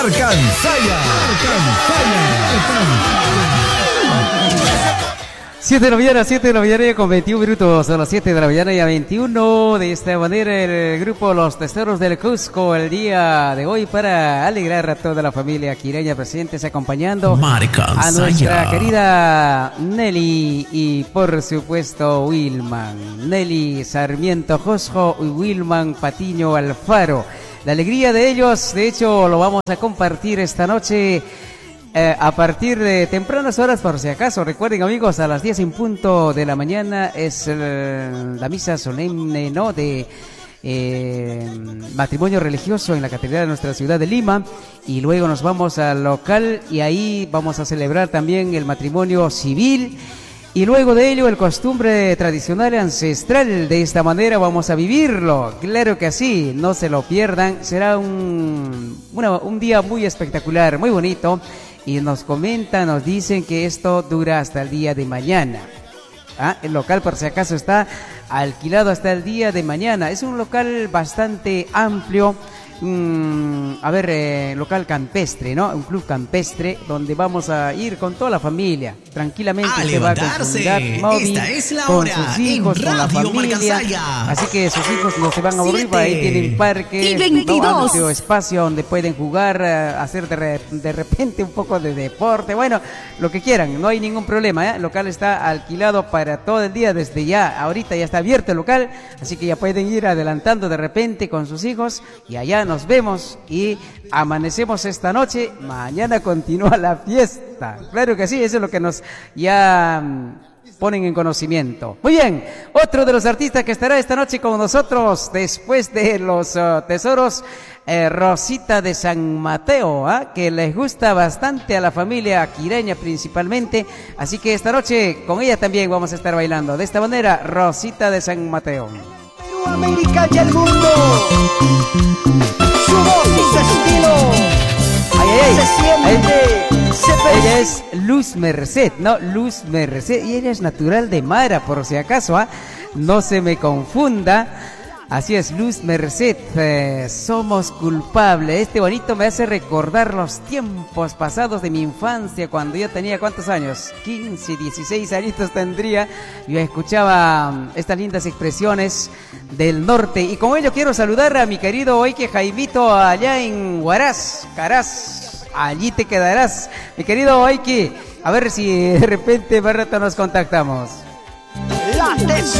Arkansaya. 7 de la mañana con 21 minutos, a las 7 de la mañana y a 21. De esta manera el grupo Los Tesoros del Cusco el día de hoy para alegrar a toda la familia quireña presentes acompañando a nuestra querida Nelly y por supuesto Wilman. Nelly Sarmiento Josco y Wilman Patiño Alfaro. La alegría de ellos, de hecho, lo vamos a compartir esta noche. A partir de tempranas horas, por si acaso, recuerden amigos, a las 10 en punto de la mañana es la misa solemne, ¿no?, de matrimonio religioso en la catedral de nuestra ciudad de Lima, y luego nos vamos al local y ahí vamos a celebrar también el matrimonio civil. Y luego de ello, el costumbre tradicional y ancestral, de esta manera vamos a vivirlo. Claro que sí, no se lo pierdan. Será un día muy espectacular, muy bonito. Y nos comentan, nos dicen que esto dura hasta el día de mañana. El local, por si acaso, está alquilado hasta el día de mañana. Es un local bastante amplio. Local campestre, ¿no? Un club campestre donde vamos a ir con toda la familia. Tranquilamente se va con su unidad móvil, con sus hijos, con la familia. Así que sus hijos no se van a aburrir. Ahí tienen parque, amplio espacio donde pueden jugar, hacer de repente un poco de deporte. Bueno, lo que quieran, no hay ningún problema, ¿eh? El local está alquilado para todo el día desde ya. Ahorita ya está abierto el local, así que ya pueden ir adelantando de repente con sus hijos y allá nos vemos y amanecemos esta noche. Mañana continúa la fiesta. Claro que sí, eso es lo que nos ya ponen en conocimiento. Muy bien, otro de los artistas que estará esta noche con nosotros después de los tesoros, Rosita de San Mateo, que les gusta bastante a la familia quireña principalmente, así que esta noche con ella también vamos a estar bailando. De esta manera, Rosita de San Mateo. América y el mundo, su voz y su estilo, se siente, ella es Luz Merced, ¿no? Luz Merced, y ella es natural de Mara, por si acaso, no se me confunda. Así es, Luz Merced, somos culpables. Este bonito me hace recordar los tiempos pasados de mi infancia, cuando yo tenía, ¿cuántos años? 15, 16 añitos tendría. Yo escuchaba estas lindas expresiones del norte. Y con ello quiero saludar a mi querido Oike Jaimito allá en Huaraz, Caraz. Allí te quedarás, mi querido Oike. A ver si de repente más rato nos contactamos.